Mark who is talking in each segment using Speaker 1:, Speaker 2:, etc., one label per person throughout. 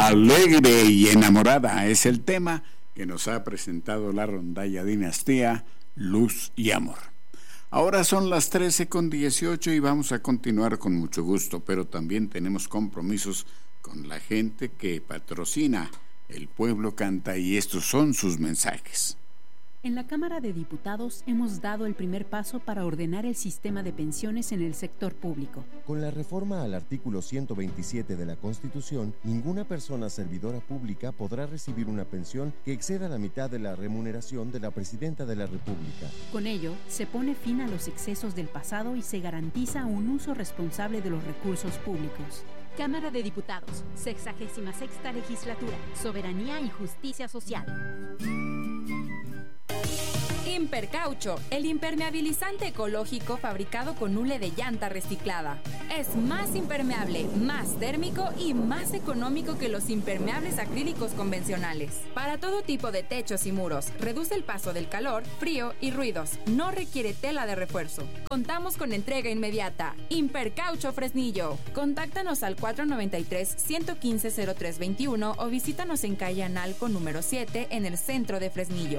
Speaker 1: Alegre y enamorada es el tema que nos ha presentado la rondalla Dinastía, Luz y Amor. Ahora son las 13:18 y vamos a continuar con mucho gusto, pero también tenemos compromisos con la gente que patrocina El Pueblo Canta y estos son sus mensajes.
Speaker 2: En la Cámara de Diputados hemos dado el primer paso para ordenar el sistema de pensiones en el sector público.
Speaker 3: Con la reforma al artículo 127 de la Constitución, ninguna persona servidora pública podrá recibir una pensión que exceda la mitad de la remuneración de la Presidenta de la República.
Speaker 2: Con ello, se pone fin a los excesos del pasado y se garantiza un uso responsable de los recursos públicos.
Speaker 4: Cámara de Diputados, 66ª Legislatura, Soberanía y Justicia Social.
Speaker 5: Impercaucho, el impermeabilizante ecológico fabricado con hule de llanta reciclada. Es más impermeable, más térmico y más económico que los impermeables acrílicos convencionales. Para todo tipo de techos y muros, reduce el paso del calor, frío y ruidos. No requiere tela de refuerzo. Contamos con entrega inmediata. Impercaucho Fresnillo. Contáctanos al 493-115-0321 o visítanos en calle Analco número 7 en el centro de Fresnillo.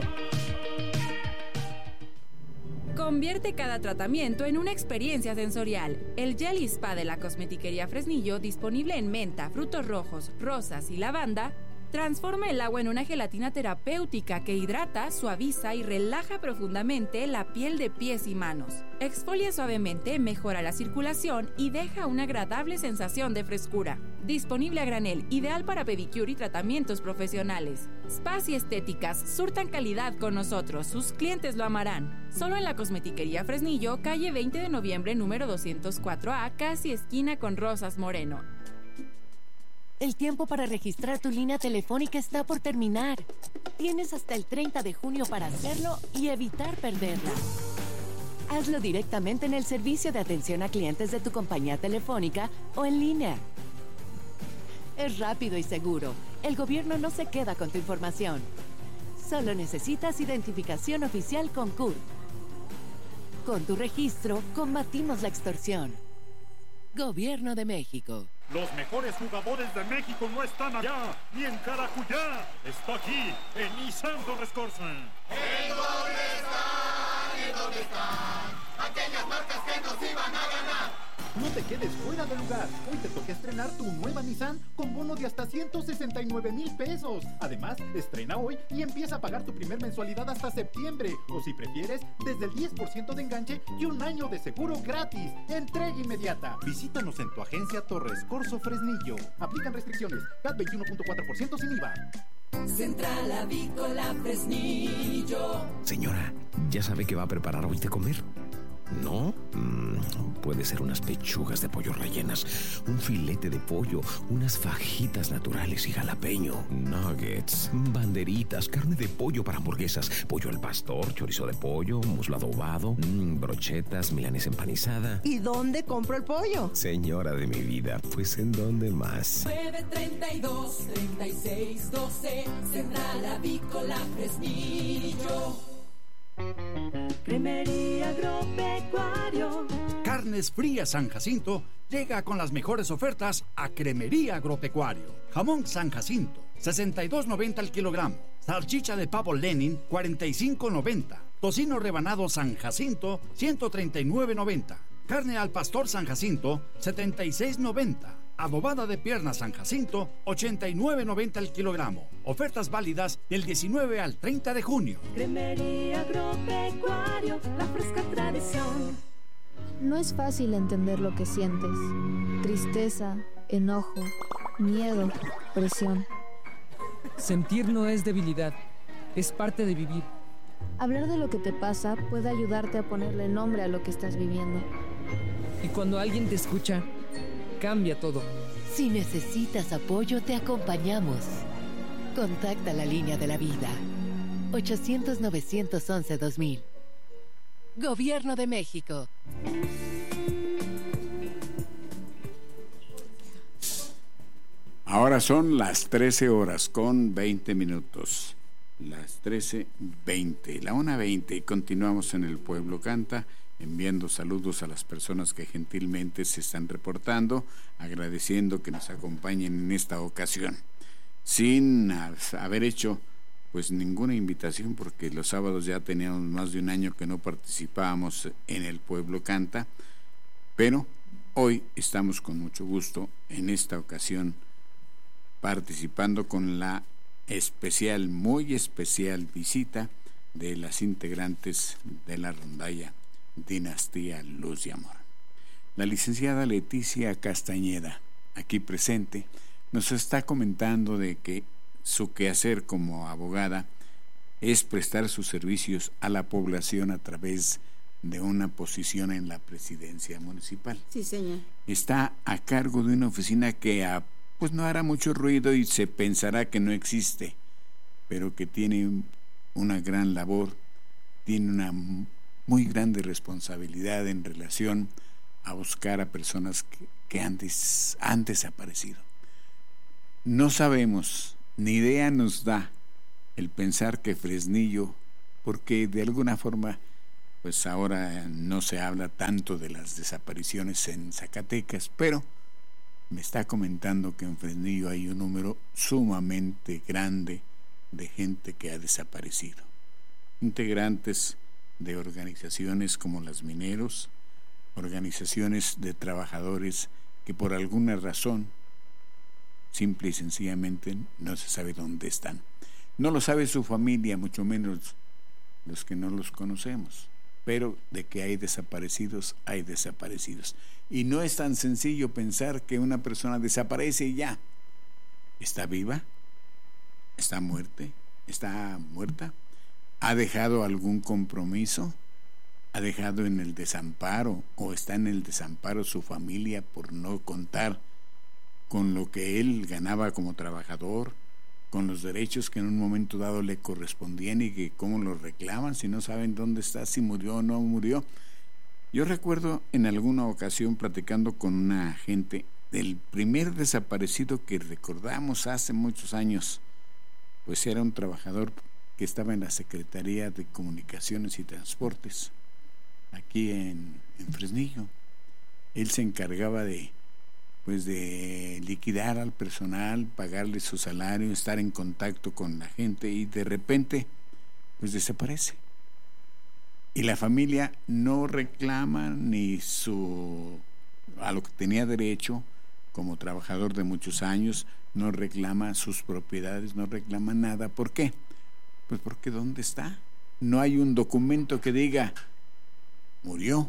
Speaker 5: Convierte cada tratamiento en una experiencia sensorial. El Gel Spa de la Cosmetiquería Fresnillo, disponible en menta, frutos rojos, rosas y lavanda, transforma el agua en una gelatina terapéutica que hidrata, suaviza y relaja profundamente la piel de pies y manos. Exfolia suavemente, mejora la circulación y deja una agradable sensación de frescura. Disponible a granel, ideal para pedicure y tratamientos profesionales. Spas y estéticas surtan calidad con nosotros, sus clientes lo amarán. Solo en la Cosmetiquería Fresnillo, calle 20 de noviembre, número 204A, casi esquina con Rosas Moreno.
Speaker 6: El tiempo para registrar tu línea telefónica está por terminar. Tienes hasta el 30 de junio para hacerlo y evitar perderla. Hazlo directamente en el servicio de atención a clientes de tu compañía telefónica o en línea. Es rápido y seguro. El gobierno no se queda con tu información. Solo necesitas identificación oficial con CURP. Con tu registro, combatimos la extorsión. Gobierno de México.
Speaker 7: Los mejores jugadores de México no están allá, ni en Caracuyá. Está aquí, en Nissan Torres Corsa.
Speaker 8: ¿En dónde están? ¿En dónde están? Aquellas marcas que nos iban a ganar.
Speaker 9: No te quedes fuera de lugar. Hoy te toca estrenar tu nueva Nissan con bono de hasta 169,000 pesos. Además, estrena hoy y empieza a pagar tu primer mensualidad hasta septiembre. O si prefieres, desde el 10% de enganche y un año de seguro gratis. Entrega inmediata. Visítanos en tu agencia Torres Corso Fresnillo. Aplican restricciones. CAT 21.4% sin IVA.
Speaker 10: Central Avícola Fresnillo.
Speaker 11: Señora, ¿ya sabe qué va a preparar hoy de comer? ¿No? Puede ser unas pechugas de pollo rellenas, un filete de pollo, unas fajitas naturales y jalapeño, nuggets, banderitas, carne de pollo para hamburguesas, pollo al pastor, chorizo de pollo, muslo adobado, brochetas, milanesa empanizada.
Speaker 12: ¿Y dónde compro el pollo?
Speaker 11: Señora de mi vida, pues ¿en dónde más?
Speaker 10: 932-3612, Central Avícola Fresnillo.
Speaker 13: Cremería Agropecuario.
Speaker 14: Carnes Frías San Jacinto llega con las mejores ofertas a Cremería Agropecuario. Jamón San Jacinto, $62.90 al kilogramo. Salchicha de pavo Lenin, $45.90. Tocino rebanado San Jacinto, $139.90. Carne al pastor San Jacinto, $76.90. Adobada de pierna San Jacinto, $89.90 al kilogramo. Ofertas válidas del 19 al 30 de junio.
Speaker 13: Cremería Agropecuario, la fresca tradición.
Speaker 15: No es fácil entender lo que sientes. Tristeza, enojo, miedo, presión.
Speaker 16: Sentir no es debilidad, es parte de vivir.
Speaker 15: Hablar de lo que te pasa puede ayudarte a ponerle nombre a lo que estás viviendo.
Speaker 16: Y cuando alguien te escucha, cambia todo.
Speaker 6: Si necesitas apoyo, te acompañamos. Contacta la línea de la vida. 800-911-2000. Gobierno de México.
Speaker 1: Ahora son las 13:20. Las 13:20, la 1:20, y continuamos en El Pueblo Canta, enviando saludos a las personas que gentilmente se están reportando, agradeciendo que nos acompañen en esta ocasión. sin haber hecho pues ninguna invitación, porque los sábados ya teníamos más de un año que no participábamos en El Pueblo Canta, pero hoy estamos con mucho gusto en esta ocasión participando con la especial, muy especial visita de las integrantes de la rondalla Dinastía Luz y Amor. La licenciada Leticia Castañeda, aquí presente, nos está comentando de que su quehacer como abogada es prestar sus servicios a la población a través de una posición en la presidencia municipal.
Speaker 17: Sí, señor.
Speaker 1: Está a cargo de una oficina que pues no hará mucho ruido y se pensará que no existe, pero que tiene una gran labor, tiene una muy grande responsabilidad en relación a buscar a personas que antes han desaparecido. No sabemos, ni idea nos da el pensar que Fresnillo, porque de alguna forma pues ahora no se habla tanto de las desapariciones en Zacatecas, pero me está comentando que en Fresnillo hay un número sumamente grande de gente que ha desaparecido. Integrantes de organizaciones como las Mineros, organizaciones de trabajadores que por alguna razón, simple y sencillamente, no se sabe dónde están. No lo sabe su familia, mucho menos los que no los conocemos, pero de que hay desaparecidos, hay desaparecidos. Y no es tan sencillo pensar que una persona desaparece y ya. ¿Está viva? ¿Está muerta? ¿Está muerta? ¿Ha dejado algún compromiso? ¿Ha dejado en el desamparo o está en el desamparo su familia por no contar con lo que él ganaba como trabajador, con los derechos que en un momento dado le correspondían y que cómo los reclaman si no saben dónde está, si murió o no murió? Yo recuerdo en alguna ocasión platicando con una gente del primer desaparecido que recordamos hace muchos años, pues era un trabajador que estaba en la Secretaría de Comunicaciones y Transportes, aquí en Fresnillo. Él se encargaba de liquidar al personal, pagarle su salario, estar en contacto con la gente, y de repente pues desaparece. Y la familia no reclama ni a lo que tenía derecho como trabajador de muchos años, no reclama sus propiedades, no reclama nada. ¿Por qué? Pues porque ¿dónde está? No hay un documento que diga murió,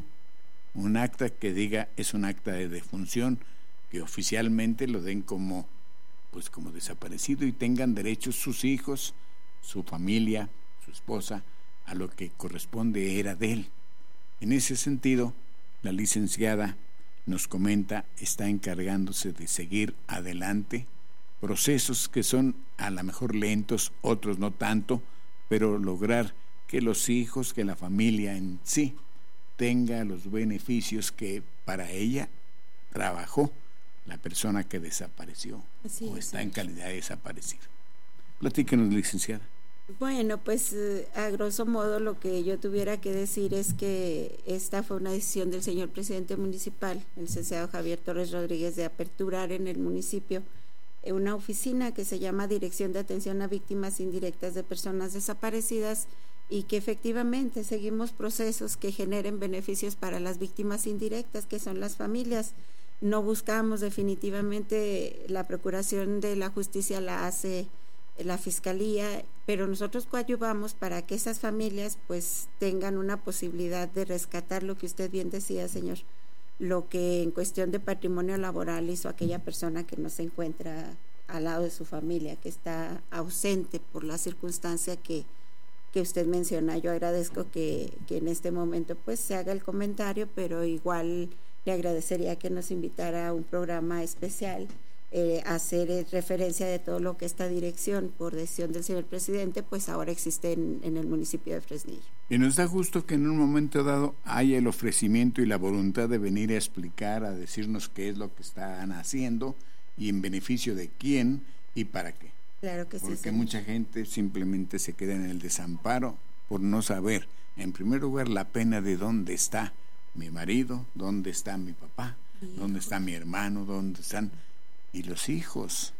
Speaker 1: un acta que diga es un acta de defunción, que oficialmente lo den como desaparecido y tengan derechos sus hijos, su familia, su esposa, a lo que corresponde era de él. En ese sentido, la licenciada nos comenta, está encargándose de seguir adelante procesos que son a lo mejor lentos, otros no tanto, pero lograr que los hijos, que la familia en sí tenga los beneficios que para ella trabajó la persona que desapareció o está en calidad de desaparecido. Platíquenos, licenciada.
Speaker 17: Bueno, pues a grosso modo lo que yo tuviera que decir es que esta fue una decisión del señor presidente municipal, el licenciado Javier Torres Rodríguez, de aperturar en el municipio una oficina que se llama Dirección de Atención a Víctimas Indirectas de Personas Desaparecidas, y que efectivamente seguimos procesos que generen beneficios para las víctimas indirectas, que son las familias. No buscamos definitivamente la procuración de la justicia, la hace la fiscalía, pero nosotros coadyuvamos para que esas familias pues tengan una posibilidad de rescatar lo que usted bien decía, señor, lo que en cuestión de patrimonio laboral hizo aquella persona que no se encuentra al lado de su familia, que está ausente por la circunstancia que usted menciona. Yo agradezco que en este momento pues se haga el comentario, pero igual le agradecería que nos invitara a un programa especial a hacer referencia de todo lo que esta dirección, por decisión del señor presidente, pues ahora existe en el municipio de Fresnillo.
Speaker 1: Y nos da gusto que en un momento dado haya el ofrecimiento y la voluntad de venir a explicar, a decirnos qué es lo que están haciendo y en beneficio de quién y para qué.
Speaker 17: Claro que sí.
Speaker 1: Porque mucha gente simplemente se queda en el desamparo por no saber, en primer lugar, la pena de dónde está mi marido, dónde está mi papá, dónde está mi hermano, dónde están, y los hijos,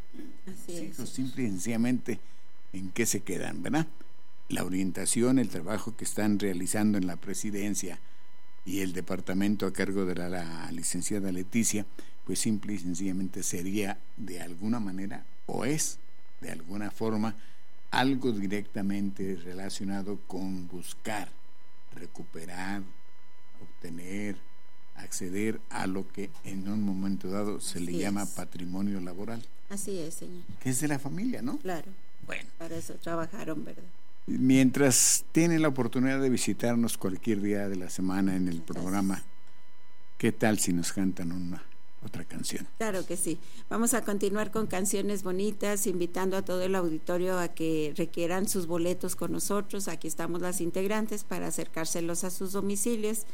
Speaker 17: Así es.
Speaker 1: Hijos, simple y sencillamente, ¿en qué se quedan, verdad? La orientación, el trabajo que están realizando en la presidencia y el departamento a cargo de la licenciada Leticia, pues simple y sencillamente sería de alguna manera, o es de alguna forma, algo directamente relacionado con buscar, recuperar, obtener, acceder a lo que en un momento dado se le llama patrimonio laboral.
Speaker 17: Así es, señor.
Speaker 1: Que es de la familia, ¿no?
Speaker 17: Claro.
Speaker 1: Bueno.
Speaker 17: Para eso trabajaron, ¿verdad?
Speaker 1: Mientras tienen la oportunidad de visitarnos cualquier día de la semana en el programa, ¿qué tal si nos cantan otra canción?
Speaker 17: Claro que sí. Vamos a continuar con canciones bonitas, invitando a todo el auditorio a que requieran sus boletos con nosotros. Aquí estamos las integrantes para acercárselos a sus domicilios.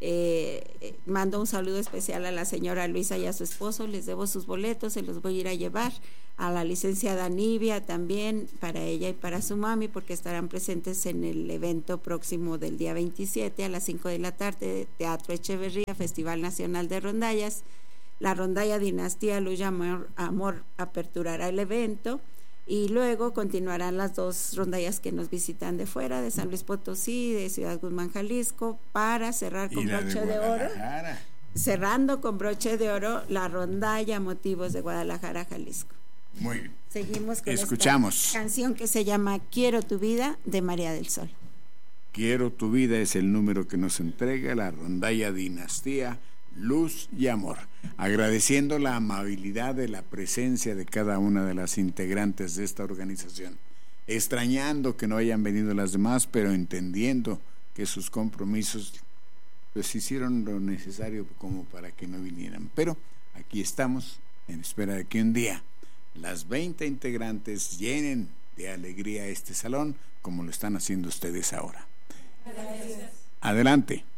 Speaker 17: Mando un saludo especial a la señora Luisa y a su esposo. Les debo sus boletos, se los voy a ir a llevar. A la licenciada Nivia también, para ella y para su mami, porque estarán presentes en el evento próximo del día 27 a las 5 de la tarde, Teatro Echeverría, Festival Nacional de Rondallas. La rondalla Dinastía Luz y Amor aperturará el evento, y luego continuarán las dos rondallas que nos visitan de fuera, de San Luis Potosí, de Ciudad Guzmán, Jalisco, para cerrar con broche de oro. Cerrando con broche de oro la rondalla Motivos de Guadalajara, Jalisco.
Speaker 1: Muy bien.
Speaker 17: Seguimos con
Speaker 1: Escuchamos.
Speaker 17: esta canción que se llama Quiero tu vida, de María del Sol.
Speaker 1: Quiero tu vida es el número que nos entrega la rondalla Dinastía Luz y Amor, agradeciendo la amabilidad de la presencia de cada una de las integrantes de esta organización, extrañando que no hayan venido las demás, pero entendiendo que sus compromisos pues hicieron lo necesario como para que no vinieran. Pero aquí estamos en espera de que un día las 20 integrantes llenen de alegría este salón como lo están haciendo ustedes ahora. Adelante.